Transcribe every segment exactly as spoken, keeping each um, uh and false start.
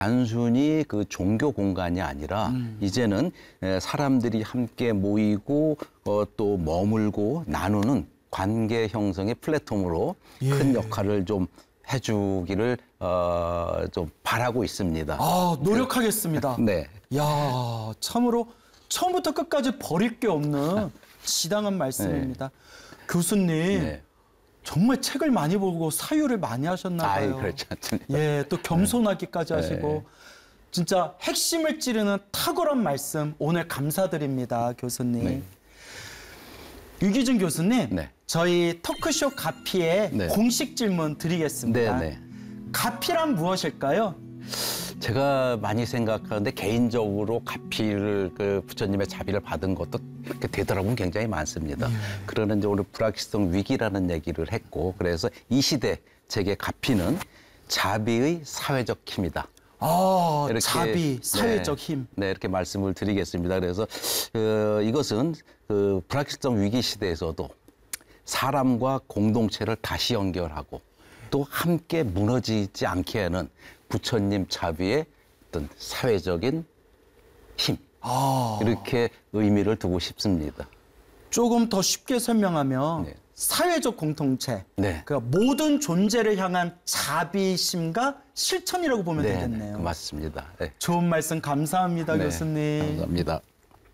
단순히 그 종교 공간이 아니라 음. 이제는 사람들이 함께 모이고 어, 또 머물고 나누는 관계 형성의 플랫폼으로 예. 큰 역할을 좀 해주기를 어, 좀 바라고 있습니다. 아, 노력하겠습니다. 네. 야, 참으로 처음부터 끝까지 버릴 게 없는 지당한 말씀입니다. 네. 교수님, 네. 정말 책을 많이 보고 사유를 많이 하셨나 봐요. 아이, 그렇지 않습니다. 예, 또 겸손하기까지 네. 하시고 진짜 핵심을 찌르는 탁월한 말씀 오늘 감사드립니다, 교수님. 네. 유기준 교수님, 네. 저희 토크쇼 가피에 네. 공식 질문 드리겠습니다. 네, 네. 가피란 무엇일까요? 제가 많이 생각하는데 개인적으로 가피를 그 부처님의 자비를 받은 것도 이렇게 되돌아보면 굉장히 많습니다. 예. 그러는 이제 오늘 불확실성 위기라는 얘기를 했고 그래서 이 시대 제게 가피는 자비의 사회적 힘이다. 아, 이렇게, 자비, 사회적 네, 힘. 네, 이렇게 말씀을 드리겠습니다. 그래서 어, 이것은 그 불확실성 위기 시대에서도 사람과 공동체를 다시 연결하고 또 함께 무너지지 않게 하는 부처님 자비의 어떤 사회적인 힘. 아. 이렇게 의미를 두고 싶습니다. 조금 더 쉽게 설명하면 네. 사회적 공동체, 네. 그러니까 모든 존재를 향한 자비심과 실천이라고 보면 네, 되겠네요. 네, 맞습니다. 네. 좋은 말씀 감사합니다, 네, 교수님. 감사합니다.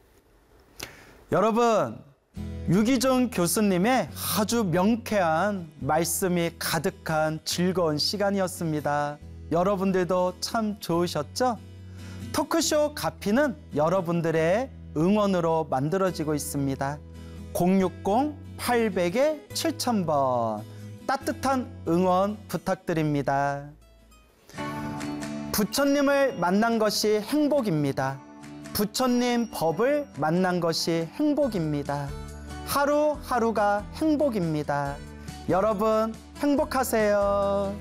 여러분, 유기준 교수님의 아주 명쾌한 말씀이 가득한 즐거운 시간이었습니다. 여러분들도 참 좋으셨죠? 토크쇼 가피는 여러분들의 응원으로 만들어지고 있습니다. 공육공 팔백 칠천 번 따뜻한 응원 부탁드립니다. 부처님을 만난 것이 행복입니다. 부처님 법을 만난 것이 행복입니다. 하루하루가 행복입니다. 여러분 행복하세요.